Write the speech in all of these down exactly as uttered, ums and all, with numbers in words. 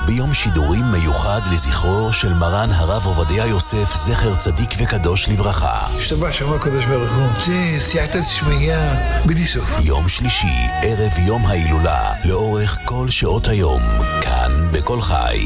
ביום שידורים מיוחד לזכרו של מרן הרב עובדיה יוסף, זכר צדיק וקדוש לברכה. השתבח שמו הקדוש ברוך הוא. זה סייעתא דשמיא בלי סוף. יום שלישי, ערב יום ההילולה, לאורך כל שעות היום, כאן בכל חי.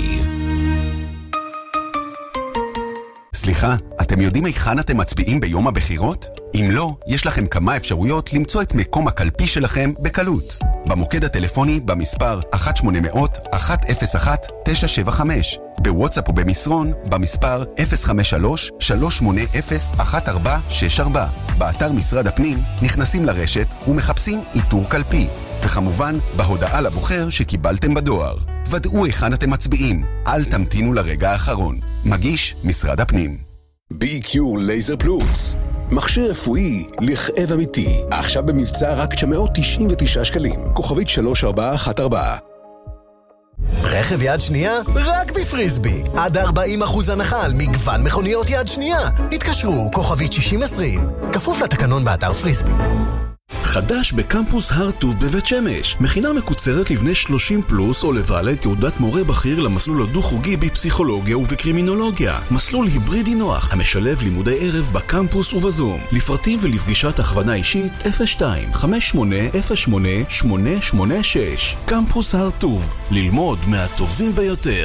סליחה, אתם יודעים היכן אתם מצביעים ביום הבחירות? אם לא, יש לכם כמה אפשרויות למצוא את מקום הקלפי שלכם בקלות. במוקד הטלפוני במספר אחת שמונה אפס אפס אחת אפס אחת תשע שבע חמש, בוואטסאפ או במסרון במספר אפס חמש שלוש שלוש שמונה אפס אחת ארבע שש ארבע. באתר משרד הפנים נכנסים לרשת ומחפשים איתור קלפי, וכמובן בהודעה לבוחר שקיבלתם בדואר. ודאו היכן אתם מצביעים, אל תמתינו לרגע האחרון. מגיש משרד הפנים. בי קיו לייזר פלוס, מכשיר רפואי לכאב אמיתי, עכשיו במבצע רק תשע מאות תשעים ותשעה שקלים, כוכבית שלוש ארבע אחת ארבע. רכב יד שנייה? רק בפריסבי. עד ארבעים אחוז הנחה על מגוון מכוניות יד שנייה. התקשרו, כוכבית שישים עשרים. כפוף לתקנון באתר פריסבי. חדש בקמפוס הר טוב בבית שמש, מכינה מקוצרת לבני שלושים פלוס או לבעלי תעודת מורה בכיר למסלול הדו-חוגי בפסיכולוגיה ובקרימינולוגיה. מסלול היברידי נוח המשלב לימודי ערב בקמפוס ובזום. לפרטים ולפגישת הכוונה אישית אפס שתיים חמש שמונה אפס שמונה שמונה שמונה שש. קמפוס הר טוב, ללמוד מהטובים ביותר.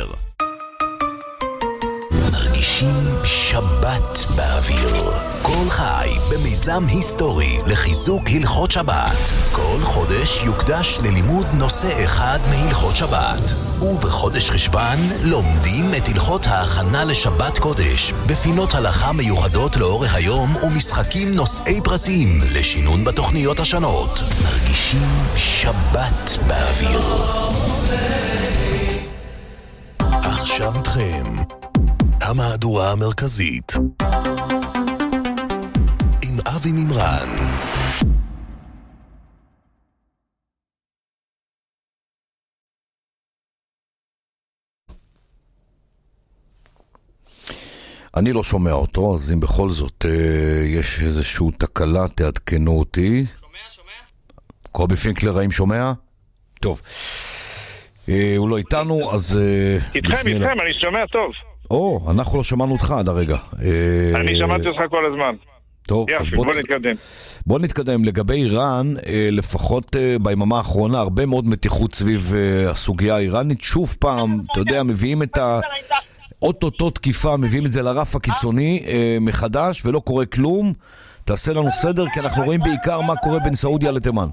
מרגישים שבת באוויר. כל חי במיזם היסטורי לחיזוק הלכות שבת. כל חודש יוקדש ללימוד נושא אחד מהלכות שבת. ובחודש חשבן לומדים את הלכות ההכנה לשבת קודש, בפינות הלכה מיוחדות לאורך היום ומשחקים נושאי פרסים לשינון בתוכניות השונות. מרגישים שבת באוויר. עכשיו איתכם המהדורה המרכזית עם אבי מימרן. אני לא שומע אותו, אז אם בכל זאת אה, יש איזשהו תקלה, תעדכנו אותי. שומע, שומע? קובי פינקלר, האם שומע? טוב. אה, הוא לא איתנו, אז... אה, איתכם, איתכם, לה... אני שומע טוב. או, אנחנו לא שמענו אותך עד הרגע. אה, אני שמעתי אותך כל הזמן. טוב, יפי, אז בוא, בוא נתקדם. בוא נתקדם. לגבי איראן, אה, לפחות אה, ביממה האחרונה, הרבה מאוד מתיחות סביב אה, הסוגיה האיראנית. שוב פעם, אתה יודע, מביאים את ה... אוטוטו תקיפה, מביאים את זה לרף הקיצוני אה, מחדש, ולא קורה כלום. תעשה לנו סדר, כי אנחנו רואים בעיקר מה קורה בין סעודיה לתימן.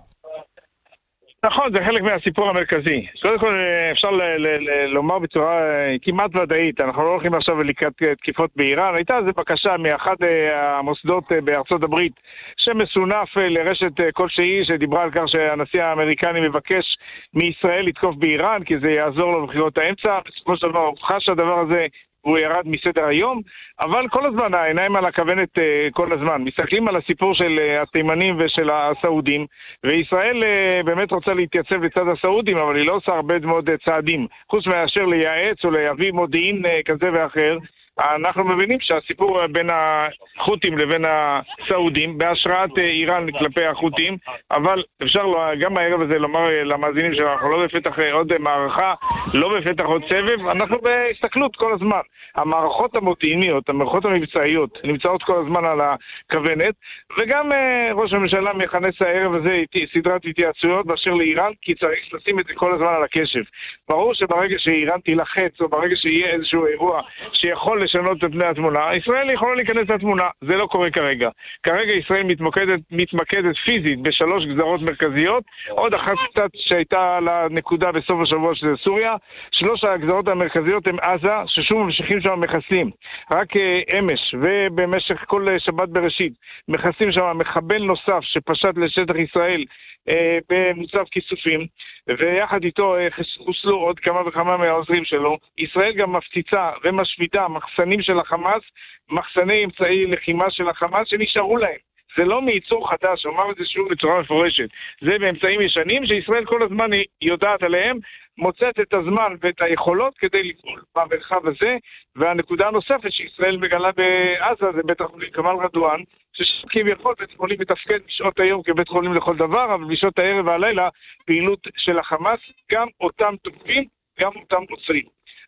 נכון, זה חלק מהסיפור המרכזי. קודם כל אפשר ל- ל- ל- לומר בצורה כמעט ודאית, אנחנו לא הולכים עכשיו לקראת תקיפות באיראן. הייתה איזו בקשה מאחד המוסדות בארצות הברית שמסונף לרשת כלשהי, שדיברה על כך שהנשיא האמריקני מבקש מישראל לתקוף באיראן, כי זה יעזור לו בבחירות האמצע. בסופו של דבר הוא חש הדבר הזה, הוא ירד מסדר היום, אבל כל הזמן העיניים על הכוונת כל הזמן. מסתכלים על הסיפור של התימנים ושל הסעודים, וישראל באמת רוצה להתייצב לצד הסעודים, אבל היא לא עושה הרבה מאוד צעדים, חוץ מאשר לייעץ או להביא מודיעין כזה ואחר. אנחנו מבינים שהסיפור בין החות'ים לבין הסעודים, בהשראת איראן כלפי החות'ים, אבל אפשר גם הערב הזה לומר למאזינים שאנחנו לא בפתח עוד מערכה, לא בפתח עוד סבב, אנחנו בהסתכלות כל הזמן. המערכות המודיעיניות, המערכות המבצעיות, נמצאות כל הזמן על הכוונת, וגם ראש הממשלה מכנס הערב הזה סדרת התייעצויות באשר לאיראן, כי צריך לשים את זה כל הזמן על הקשב. ברור שברגע שאיראן תילחץ, או ברגע שיהיה איזשהו אירוע שיכול לשנות את פני התמונה, ישראל יכולה להיכנס לתמונה. זה לא קורה כרגע. כרגע ישראל מתמקדת, מתמקדת פיזית בשלוש גזרות מרכזיות, עוד אחת קצת שהייתה לנקודה בסוף השבוע שזה סוריה. שלוש הגזרות המרכזיות הם עזה, ששוב ממשיכים שם מחסלים. רק אמש ובמשך כל שבת בראשית מחסלים שם מחבל נוסף שפשט לשטח ישראל אה, במוצב כיסופים, ויחד איתו אה, חוסלו עוד כמה וכמה מהעוזרים שלו. ישראל גם מפציצה ומשביתה מחסנים של החמאס, מחסני אמצעי לחימה של החמאס שנשארו להם. זה לא מייצור חדש, אומר את זה שוב בצורה מפורשת. זה באמצעים ישנים שישראל כל הזמן יודעת עליהם, מוצאת את הזמן ואת היכולות כדי לפעול במרחב הזה. והנקודה הנוספת שישראל מגלה בעזה זה בית החולים כמאל רדואן, שכביכול בית חולים מתפקד בשעות היום כבית חולים לכל דבר, אבל בשעות הערב והלילה פעילות של החמאס, גם אותם תוקפים, גם אותם עוצרים.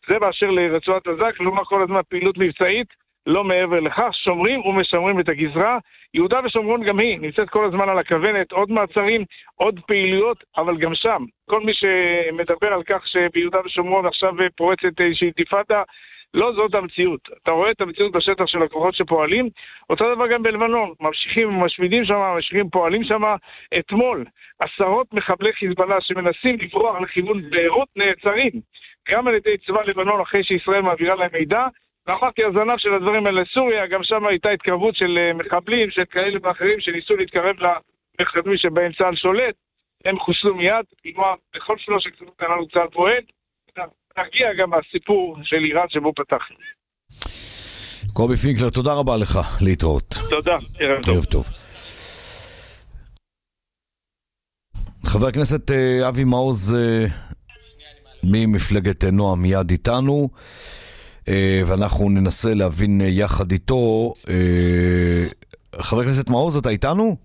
זה באשר לרצועת עזה, כלומר כל הזמן פעילות מבצעית, לא מעבר לכך, שומרים ומשמרים את הגזרה. יהודה ושומרון גם היא נמצאת כל הזמן על הכוונת, עוד מעצרים, עוד פעילויות, אבל גם שם, כל מי שמדבר על כך שביהודה ושומרון עכשיו פורצת איזושהי אינתיפאדה, לא זאת המציאות. אתה רואה את המציאות בשטח של הכוחות שפועלים, אותו דבר גם בלבנון, ממשיכים, משמידים שם, ממשיכים, פועלים שם. אתמול, עשרות מחבלי חיזבאללה שמנסים לברוח לכיוון ביירות נעצרים, גם על ידי צבא לבנון אחרי שישראל מעבירה להם מידע, ואמרתי הזנב של הדברים האלה לסוריה, גם שם הייתה התקרבות של מחבלים, של כאלה ואחרים שניסו להתקרב למחדמים שבהם צה"ל שולט, הם חוסלו מיד, כלומר, בכל שלוש הקצוות הללו צה"ל פועל, נגיע גם הסיפור של איראן שבו פתחנו. קובי פינקלר, תודה רבה לך, להתראות. תודה, ערב טוב. ערב טוב. חבר הכנסת אבי מעוז ממפלגת נועם מיד איתנו, ואנחנו ננסה להבין יחד איתו. חבר הכנסת מעוז, אתה איתנו?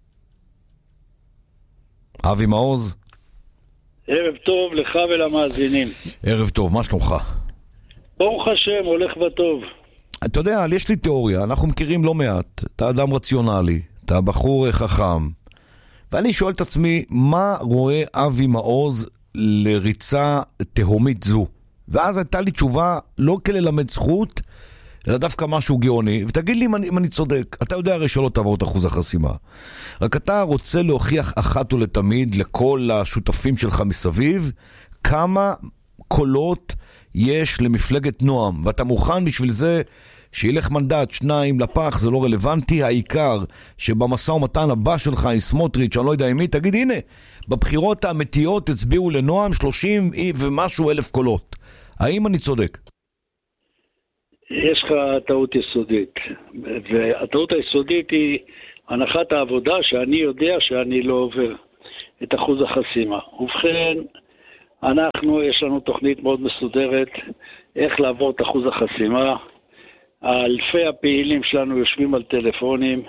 אבי מעוז? ערב טוב לך ולמאזינים. ערב טוב, מה שלומך? ברוך השם, הולך וטוב. אתה יודע, יש לי תיאוריה, אנחנו מכירים לא מעט, אתה אדם רציונלי, אתה בחור חכם, ואני שואל את עצמי, מה רואה אבי מעוז לריצה תהומית זו? ואז הייתה לי תשובה, לא כללמד זכות, אלא דווקא משהו גאוני, ותגיד לי אם אני, אם אני צודק. אתה יודע הרי שלא תעבור את אחוז החסימה, רק אתה רוצה להוכיח אחת ולתמיד לכל השותפים שלך מסביב כמה קולות יש למפלגת נועם, ואתה מוכן בשביל זה שילך מנדט שניים לפח, זה לא רלוונטי. העיקר שבמשא ומתן הבא שלך עם סמוטריץ', אני לא יודע עם מי, תגיד הנה, בבחירות האמיתיות הצביעו לנועם שלושים ומשהו אלף קולות. האם אני צודק? יש לך טעות יסודית, והטעות היסודית היא הנחת העבודה שאני יודע שאני לא עובר את אחוז החסימה. ובכן, אנחנו, יש לנו תוכנית מאוד מסודרת איך לעבור את אחוז החסימה. אלפי הפעילים שלנו יושבים על טלפונים,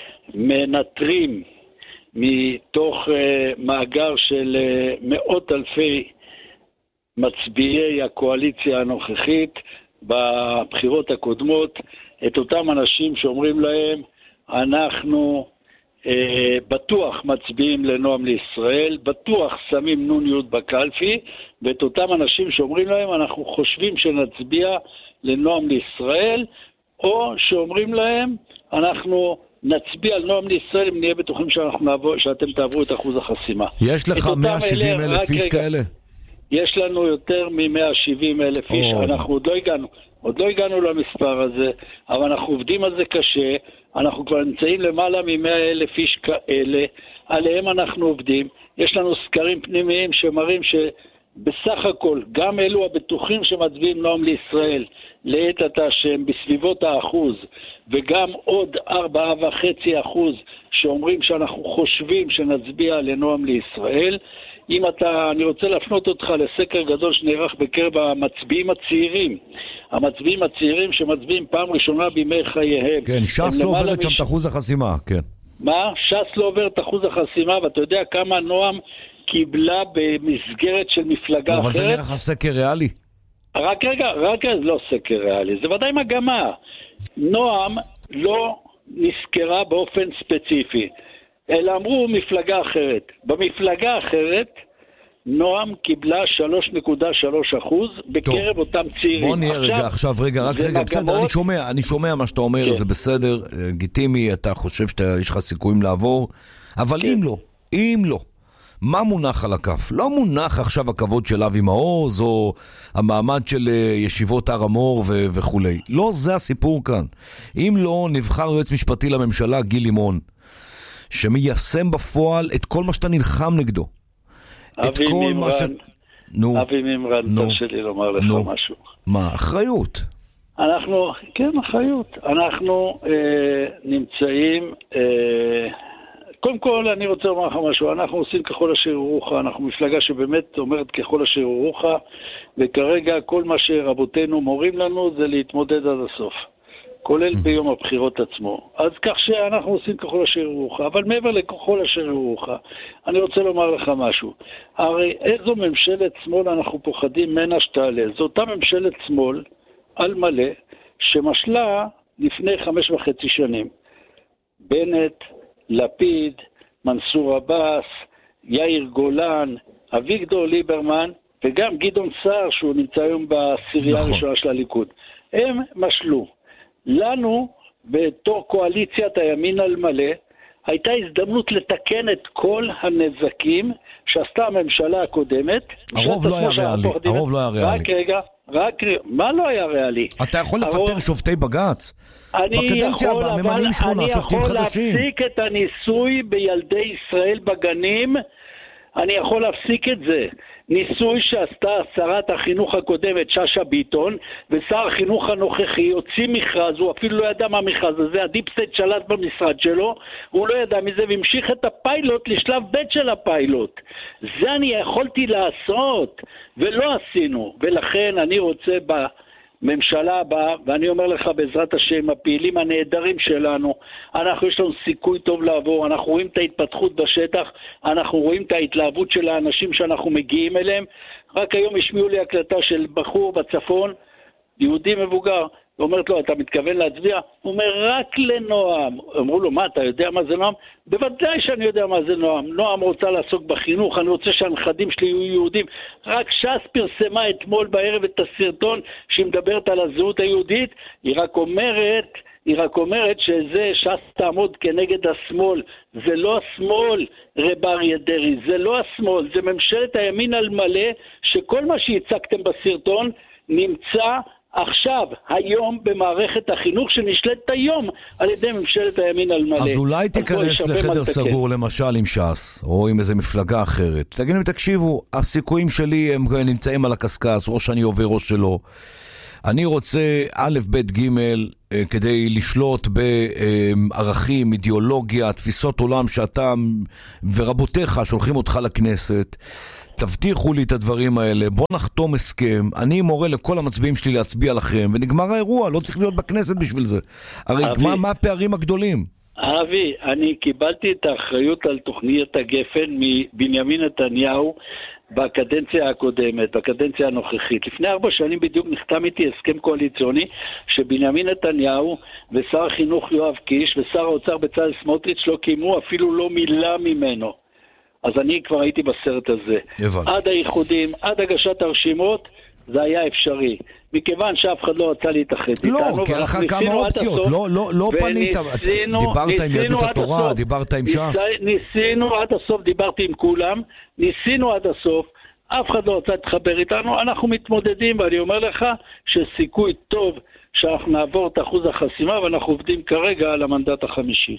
מנטרים מתוך uh, מאגר של uh, מאות אלפי מצביעי הקואליציה הנוכחית בבחירות הקודמות, את אותם אנשים שאומרים להם, אנחנו אה, בטוח מצביעים לנועם לישראל, בטוח שמים נון יוד בקלפי, ואת אותם אנשים שאומרים להם, אנחנו חושבים שנצביע לנועם לישראל, או שאומרים להם, אנחנו נצביע על נועם לישראל אם נהיה בטוחים שאנחנו נעבור, שאתם תעברו את אחוז החסימה. יש לך מאה שבעים אלף איש כאלה? יש לנו יותר מ-מאה שבעים אלף איש, אנחנו עוד לא הגענו, עוד לא הגענו למספר הזה, אבל אנחנו עובדים על זה קשה, אנחנו כבר נמצאים למעלה מ-מאה אלף איש כאלה, עליהם אנחנו עובדים, יש לנו סקרים פנימיים שמראים שבסך הכל, גם אלו הבטוחים שמצביעים נועם לישראל, לעת עתה שהם בסביבות האחוז, וגם עוד ארבעה וחצי אחוז שאומרים שאנחנו חושבים שנצביע לנועם לישראל, אם אתה, אני רוצה להפנות אותך לסקר גדול שנערך בקרב המצביעים הצעירים. המצביעים הצעירים שמצביעים פעם ראשונה בימי חייהם. כן, ש"ס לא עוברת שם את אחוז החסימה, כן. מה? ש"ס לא עוברת את אחוז החסימה, ואתה יודע כמה נועם קיבלה במסגרת של מפלגה אחרת? אבל זה נראה לך סקר ריאלי? רק רגע, רק רגע, לא סקר ריאלי. זה ודאי מגמה. נועם לא נזכרה באופן ספציפי. אלא אמרו מפלגה אחרת. במפלגה אחרת, נועם קיבלה שלוש נקודה שלוש אחוז בקרב אותם צעירים. בוא נהיה רגע, עכשיו רגע, רק רגע, בסדר, אני שומע, אני שומע מה שאתה אומר, זה בסדר, גיטימי, אתה חושב שיש לך סיכויים לעבור, אבל אם לא, אם לא, מה מונח על הכף? לא מונח עכשיו הכבוד של אבי מעוז, או המעמד של ישיבות הר המור וכו'. לא זה הסיפור כאן. אם לא נבחר יועץ משפטי לממשלה, גיל לימון, שמיישם בפועל את כל מה שאתה נלחם נגדו. את כל מה ש... נו. אבי ממרן, תרשה לי לומר לך משהו. מה? אחריות. אנחנו, כן, אחריות. אנחנו אה, נמצאים... אה, קודם כל, אני רוצה לומר לך משהו. אנחנו עושים ככל אשר יורוך. אנחנו מפלגה שבאמת אומרת ככל אשר יורוך, וכרגע כל מה שרבותינו מורים לנו זה להתמודד עד הסוף. כולל ביום הבחירות עצמו. אז כך שאנחנו עושים ככל אשר יורוך, אבל מעבר לככל אשר יורוך, אני רוצה לומר לך משהו. הרי איזו ממשלת שמאל אנחנו פוחדים ממנה שתעלה? זו אותה ממשלת שמאל על מלא, שמשלה לפני חמש וחצי שנים. בנט, לפיד, מנסור עבאס, יאיר גולן, אביגדור ליברמן, וגם גדעון סער, שהוא נמצא היום בעשירייה נכון. הראשונה של הליכוד. הם משלו. לנו, בתור קואליציית הימין על מלא, הייתה הזדמנות לתקן את כל הנזקים שעשתה הממשלה הקודמת. הרוב לא היה ריאלי, הרוב לא היה ריאלי. רק רגע, רק, מה לא היה ריאלי? אתה יכול לפטר שופטי בג"ץ? אני בקדנציה יכול, הבאה אבל ממנים שמונה אני שופטים יכול חדשים. להפסיק את הניסוי בילדי ישראל בגנים, אני יכול להפסיק את זה. ניסוי שעשתה שרת החינוך הקודמת שאשא ביטון, ושר החינוך הנוכחי הוציא מכרז, הוא אפילו לא ידע מה המכרז הזה, הדיפסטייט שלט במשרד שלו, הוא לא ידע מזה והמשיך את הפיילוט לשלב ב' של הפיילוט. זה אני יכולתי לעשות, ולא עשינו, ולכן אני רוצה ב... ממשלה הבאה, ואני אומר לך בעזרת השם, הפעילים הנהדרים שלנו, אנחנו יש לנו סיכוי טוב לעבור, אנחנו רואים את ההתפתחות בשטח, אנחנו רואים את ההתלהבות של האנשים שאנחנו מגיעים אליהם. רק היום השמיעו לי הקלטה של בחור בצפון, יהודי מבוגר, אומרת לו, אתה מתכוון להצביע? הוא אומר, רק לנועם. אמרו לו, מה, אתה יודע מה זה נועם? בוודאי שאני יודע מה זה נועם. נועם רוצה לעסוק בחינוך, אני רוצה שהנכדים שלי יהיו יהודים. רק ש"ס פרסמה אתמול בערב את הסרטון שהיא מדברת על הזהות היהודית, היא רק אומרת, היא רק אומרת שזה ש"ס תעמוד כנגד השמאל. זה לא השמאל, רב אריה דרעי, זה לא השמאל, זה ממשלת הימין על מלא, שכל מה שהצגתם בסרטון נמצא עכשיו, היום, במערכת החינוך שנשלטת היום על ידי ממשלת הימין על מלא. אז אולי תיכנס לחדר סגור למשל עם ש"ס, או עם איזה מפלגה אחרת. תגידו לי, תקשיבו, הסיכויים שלי הם נמצאים על הקסקס, או שאני עובר או שלא. אני רוצה א' ב' ג' כדי לשלוט בערכים, אידיאולוגיה, תפיסות עולם שאתה ורבותיך שולחים אותך לכנסת. תבטיחו לי את הדברים האלה, בוא נחתום הסכם, אני מורה לכל המצביעים שלי להצביע לכם, ונגמר האירוע, לא צריך להיות בכנסת בשביל זה. הרי מה, מה הפערים הגדולים? אבי, אני קיבלתי את האחריות על תוכנית הגפן מבנימין נתניהו בקדנציה הקודמת, בקדנציה הנוכחית. לפני ארבע שנים בדיוק נחתם איתי הסכם קואליציוני שבנימין נתניהו ושר החינוך יואב קיש ושר האוצר בצלאל סמוטריץ' לא קיימו אפילו לא מילה ממנו. אז אני כבר הייתי בסרט הזה. הבנתי. עד האיחודים, עד הגשת הרשימות, זה היה אפשרי. מכיוון שאף אחד לא רצה להתאחד איתנו. לא, כי לך כמה אופציות. לא, לא, לא פנית. דיברת עם יהדות התורה, דיברת עם ש"ס. ניסינו עד הסוף, דיברתי עם כולם, ניסינו עד הסוף, אף אחד לא רצה להתחבר איתנו, אנחנו מתמודדים, ואני אומר לך שסיכוי טוב שאנחנו נעבור את אחוז החסימה, ואנחנו עובדים כרגע על המנדט החמישי.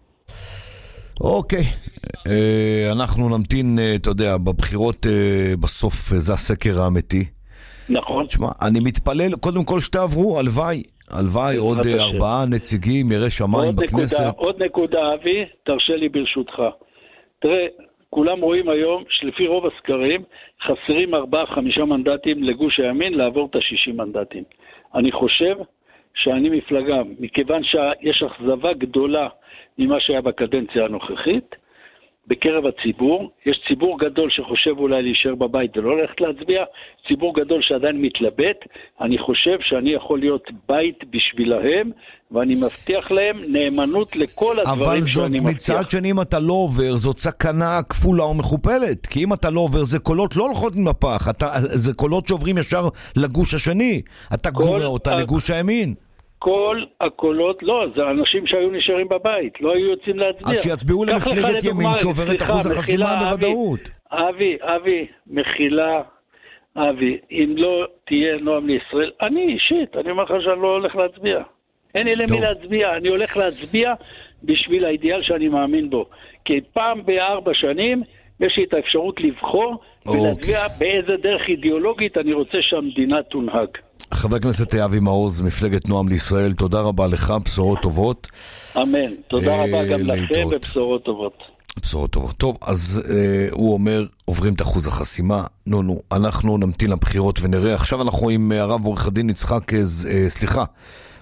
אוקיי, אנחנו נמתין, אתה יודע, בבחירות בסוף זה הסקר האמיתי. נכון. תשמע, אני מתפלל, קודם כל שתעברו, הלוואי, הלוואי, עוד ארבעה נציגים, ירא שמיים בכנסת. עוד נקודה, אבי, תרשה לי ברשותך. תראה, כולם רואים היום שלפי רוב הסקרים, חסרים ארבעה, חמישה מנדטים לגוש הימין לעבור את השישים מנדטים. אני חושב שאני מפלגה, מכיוון שיש אכזבה גדולה ממה שהיה בקדנציה הנוכחית, בקרב הציבור, יש ציבור גדול שחושב אולי להישאר בבית ולא הולכת להצביע, ציבור גדול שעדיין מתלבט, אני חושב שאני יכול להיות בית בשבילהם, ואני מבטיח להם נאמנות לכל הדברים שאני מבטיח. אבל מצד שני, אם אתה לא עובר, זאת סכנה כפולה או מכופלת, כי אם אתה לא עובר, זה קולות לא הולכות מפח, אתה, זה קולות שעוברים ישר לגוש השני, אתה גורע אותה לגוש הימין. כל הקולות, לא, זה אנשים שהיו נשארים בבית, לא היו יוצאים להצביע. אז שיצביעו למפלגת ימין שעוברת אחוז החסימה בוודאות. אבי, אבי, מחילה, אבי, אם לא תהיה נועם לישראל, אני אישית, אני אומר לך שאני לא הולך להצביע. אין לי למי להצביע, אני הולך להצביע בשביל האידיאל שאני מאמין בו. כי פעם בארבע שנים יש לי את האפשרות לבחור ולהצביע באיזה דרך אידיאולוגית אני רוצה שהמדינה תונהג. חבר הכנסת אבי מעוז, מפלגת נועם לישראל, תודה רבה לך, בשורות טובות. אמן, תודה רבה גם לכם ובשורות טובות. בשורות טובות. טוב, אז אה, הוא אומר, עוברים את אחוז החסימה, נו נו, אנחנו נמתין לבחירות ונראה. עכשיו אנחנו עם הרב עורך הדין יצחק, אה, סליחה,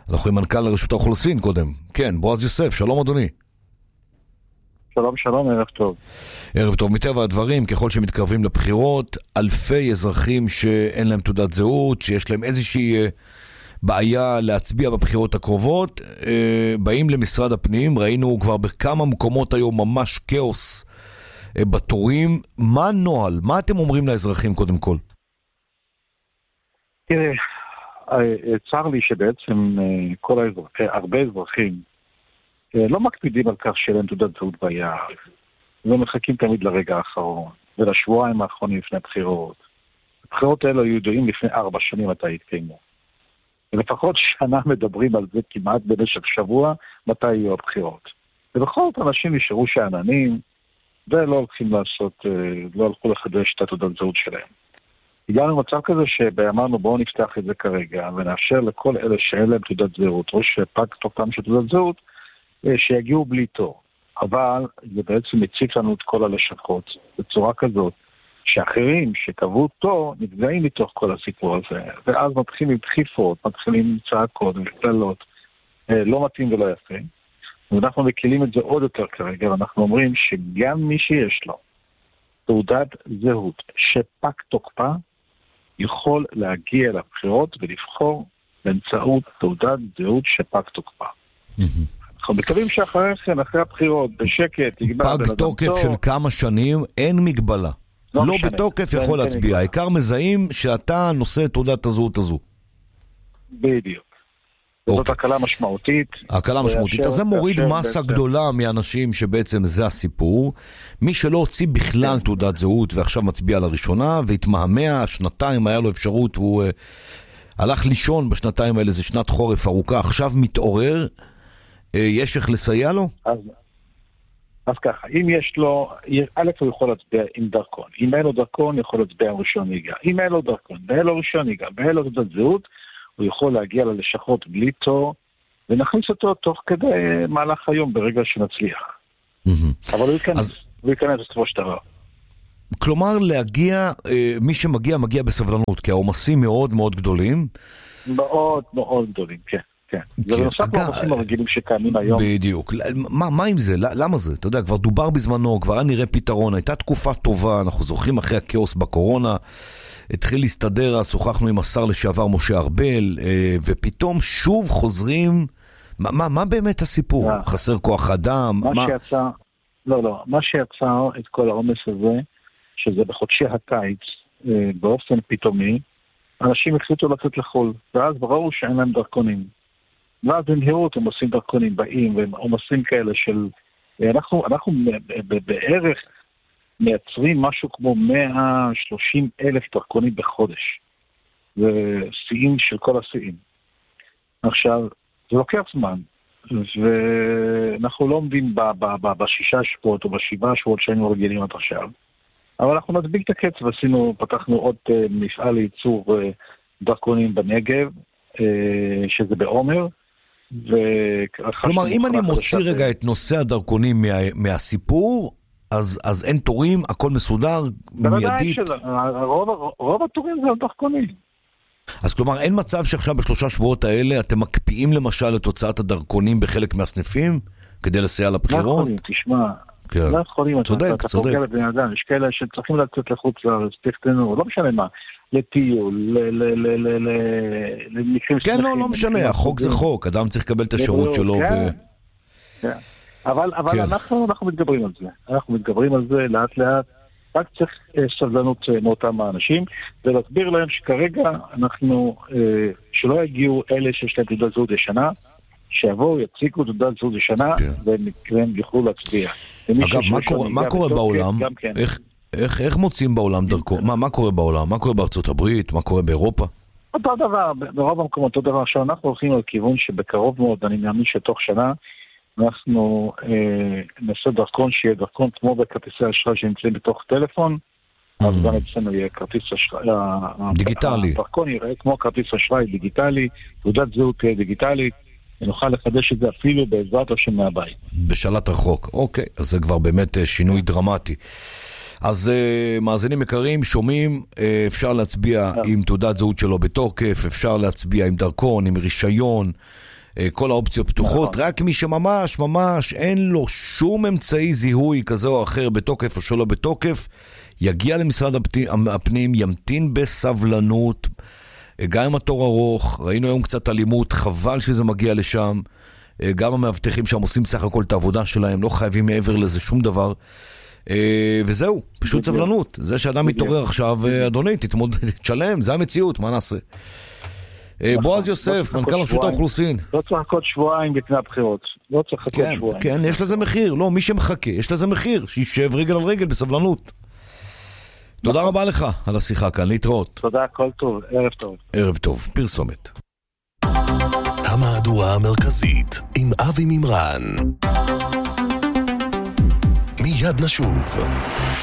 אנחנו עם מנכ"ל רשות האוכלוסין קודם. כן, בועז יוסף, שלום אדוני. שלום שלום, ערב טוב. ערב טוב. מטבע הדברים, ככל שמתקרבים לבחירות, אלפי אזרחים שאין להם תעודת זהות, שיש להם איזושהי בעיה להצביע בבחירות הקרובות, באים למשרד הפנים. ראינו כבר בכמה מקומות היום ממש כאוס בתורים. מה הנוהל? מה אתם אומרים לאזרחים קודם כל? תראה, צר לי שבעצם כל האזרחים, הרבה אזרחים לא מקפידים על כך שאין תעודת זהות ביד, לא מחכים תמיד לרגע האחרון ולשבועיים האחרונים לפני הבחירות. הבחירות האלה היו ידועים לפני ארבע שנים מתי התקיימו, ולפחות שנה מדברים על זה כמעט במשך שבוע מתי יהיו הבחירות, ובכל זאת אנשים נשארו שעננים ולא הולכים לעשות, לא הלכו לחדש את התעודת זהות שלהם. הגענו למצב כזה שאמרנו בואו נפתח את זה כרגע ונאפשר לכל אלה שאין להם תעודת זהות או שפג תוקפם של תעודת זהות שיגיעו בלי תור. אבל זה בעצם מציף לנו את כל הלשכות בצורה כזאת שאחרים שקבעו תור נפגעים מתוך כל הסיפור הזה, ואז מתחילים עם דחיפות, מתחילים עם צעקות וכללות, לא מתאים ולא יפה. ואנחנו מקילים את זה עוד יותר כרגע, ואנחנו אומרים שגם מי שיש לו תעודת זהות שפג תוקפה יכול להגיע לבחירות ולבחור באמצעות תעודת זהות שפג תוקפה. אנחנו מקווים שאחרי כן, אחרי הבחירות, בשקט, פג תוקף של כמה שנים, אין מגבלה. לא בתוקף יכול להצביע. העיקר מזהים שאתה נושא תעודת הזהות הזו. בדיוק. זאת הקלה משמעותית. הקלה משמעותית. אז זה מוריד מסה גדולה מאנשים שבעצם זה הסיפור. מי שלא הוציא בכלל תעודת זהות ועכשיו מצביע לראשונה, והתמהמה, שנתיים היה לו אפשרות, והוא הלך לישון בשנתיים האלה, זה שנת חורף ארוכה, עכשיו מתעורר, יש איך לסייע לו? אז, אז ככה, אם יש לו, א' הוא יכול להצביע עם דרכון. אם אין לו דרכון, יכול להצביע עם רישיון נהיגה. אם אין לו דרכון, ואין לו רישיון נהיגה, ואין לו תעודת זהות, הוא יכול להגיע ללשכות בלי תור, ונכניס אותו תוך כדי מהלך היום ברגע שנצליח. אבל הוא ייכנס, הוא ייכנס בסופו של דבר. כלומר, להגיע, מי שמגיע, מגיע בסבלנות, כי העומסים מאוד מאוד גדולים. מאוד מאוד גדולים, כן. כן. זה בנוסף לעומסים הרגילים שקיימים היום. בדיוק. מה עם זה? למה זה? אתה יודע, כבר דובר בזמנו, כבר היה נראה פתרון, הייתה תקופה טובה, אנחנו זוכרים אחרי הכאוס בקורונה, התחיל להסתדר, שוחחנו עם השר לשעבר משה ארבל, ופתאום שוב חוזרים, מה, מה, מה באמת הסיפור? חסר כוח אדם? מה, מה... שיצא, לא, לא, מה שיצר את כל העומס הזה, שזה בחודשי הקיץ, באופן פתאומי, אנשים החליטו לצאת לחול, ואז בראו שאין להם דרכונים. ואז במהירות הם עושים דרכונים, באים, והם עומסים כאלה של... אנחנו, אנחנו בערך מייצרים משהו כמו מאה ושלושים אלף דרכונים בחודש. זה שיאים של כל השיאים. עכשיו, זה לוקח זמן, ואנחנו לא עומדים ב- ב- ב- בשישה שבועות או בשבעה שבועות שהיינו רגילים עד עכשיו, אבל אנחנו נדביק את הקצב, עשינו, פתחנו עוד uh, מפעל לייצור uh, דרכונים בנגב, uh, שזה בעומר, כלומר, אם אני מוציא רגע את נושא הדרכונים מה, מהסיפור, אז, אז אין תורים, הכל מסודר, מיידית. רוב, רוב התורים זה הדרכונים. אז כלומר, אין מצב שעכשיו בשלושה שבועות האלה אתם מקפיאים למשל את תוצאת הדרכונים בחלק מהסניפים, כדי לסייע לבחירות? לא יכולים, תשמע. כן. לא יכולים. צודק, אתה, צודק. אתה פוגע לבן יש כאלה שצריכים לצאת לחוץ לארץ, תפתנו, לא משנה מה. לטיול, למקרים כן, לא, לא משנה, החוק זה חוק, אדם צריך לקבל את השירות שלו. אבל אנחנו מתגברים על זה, אנחנו מתגברים על זה לאט לאט, רק צריך סבלנות מאותם האנשים, ולהסביר להם שכרגע אנחנו, שלא יגיעו אלה שיש להם תעודת זהות ישנה, שיבואו, יציגו תעודת זהות ישנה, והם יוכלו להצביע. אגב, מה קורה בעולם? איך... איך, איך מוצאים בעולם דרכו? מה, מה קורה בעולם? מה קורה בארצות הברית? מה קורה באירופה? אותו דבר, ברוב המקומות אותו דבר. עכשיו אנחנו הולכים על כיוון שבקרוב מאוד, אני מאמין שתוך שנה, אנחנו אה, נעשה דרכון שיהיה דרכון כמו בכרטיסי אשראי שנמצאים בתוך טלפון, אז גם אצלנו יהיה כרטיס אשראי... דיגיטלי. הדרכון יראה כמו כרטיס אשראי דיגיטלי, תעודת זהות תהיה דיגיטלית, ונוכל לחדש את זה אפילו בעזרת השם מהבית. בשלט רחוק, אוקיי, אז זה כבר באמת שינוי דרמטי. אז uh, מאזינים יקרים, שומעים, uh, אפשר להצביע עם תעודת זהות שלו בתוקף, אפשר להצביע עם דרכון, עם רישיון, כל האופציות פתוחות, רק מי שממש ממש אין לו שום אמצעי זיהוי כזה או אחר בתוקף או שלא בתוקף, יגיע למשרד הפנים, ימתין בסבלנות, גם עם התור ארוך, ראינו היום קצת אלימות, חבל שזה מגיע לשם, גם המאבטחים שם עושים סך הכל את העבודה שלהם, לא חייבים מעבר לזה שום דבר, וזהו, פשוט סבלנות. זה שאדם מתעורר עכשיו, אדוני, תתמוד, תשלם, זה המציאות, מה נעשה? בועז יוסף, מנכ"ל רשות האוכלוסין. לא צריך לחכות שבועיים לפני הבחירות. לא צריך לחכות שבועיים. כן, יש לזה מחיר. לא, מי שמחכה, יש לזה מחיר. שישב רגל על רגל בסבלנות. תודה רבה לך על השיחה כאן, להתראות. תודה, כל טוב, ערב טוב. ערב טוב, פרסומת. המהדורה המרכזית עם אבי מימרן. מיד נשוב.